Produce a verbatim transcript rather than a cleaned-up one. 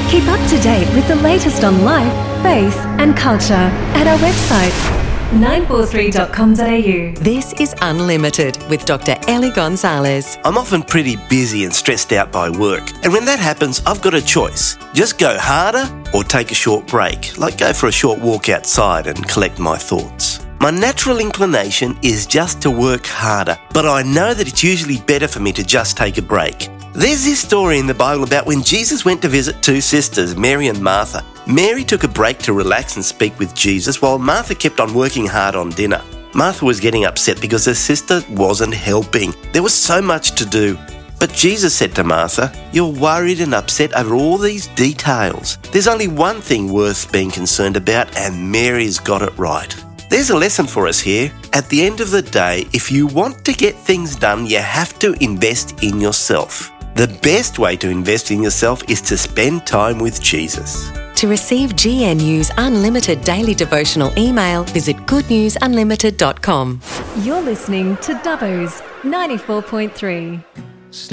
Keep up to date with the latest on life, faith and culture at our website, nine four three dot com dot a u. This is Unlimited with Doctor Ellie Gonzalez. I'm often pretty busy and stressed out by work, and when that happens, I've got a choice. Just go harder or take a short break, like go for a short walk outside and collect my thoughts. My natural inclination is just to work harder, but I know that it's usually better for me to just take a break. There's this story in the Bible about when Jesus went to visit two sisters, Mary and Martha. Mary took a break to relax and speak with Jesus, while Martha kept on working hard on dinner. Martha was getting upset because her sister wasn't helping. There was so much to do. But Jesus said to Martha, "You're worried and upset over all these details. There's only one thing worth being concerned about, and Mary's got it right." There's a lesson for us here. At the end of the day, if you want to get things done, you have to invest in yourself. The best way to invest in yourself is to spend time with Jesus. To receive G N U's unlimited daily devotional email, visit good news unlimited dot com. You're listening to Dubbo's ninety-four point three.